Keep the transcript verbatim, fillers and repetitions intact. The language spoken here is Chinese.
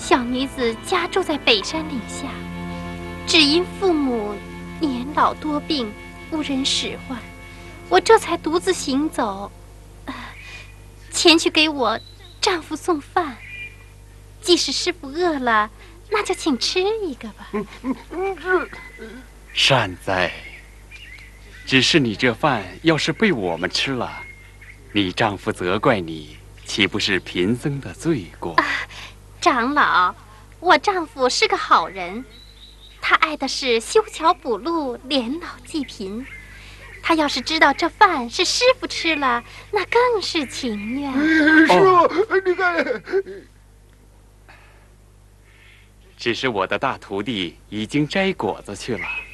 小女子家住在北山岭下，只因父母年老多病，无人使唤，我这才独自行走，呃，前去给我丈夫送饭。即使师傅饿了，那就请吃一个吧。 善哉。只是你这饭要是被我们吃了，你丈夫责怪你，岂不是贫僧的罪过？ 啊，长老，我丈夫是个好人，他爱的是修桥补路，连老济贫。他要是知道这饭是师傅吃了，那更是情愿。 师傅，你看， 只是我的大徒弟已经摘果子去了。